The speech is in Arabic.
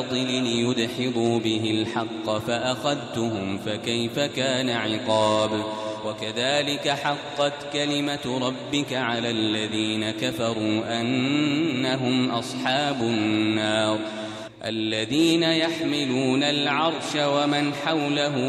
ليدحضوا به الحق فأخذتهم فكيف كان عقاب وكذلك حقت كلمة ربك على الذين كفروا أنهم أصحاب النار الذين يحملون العرش ومن حوله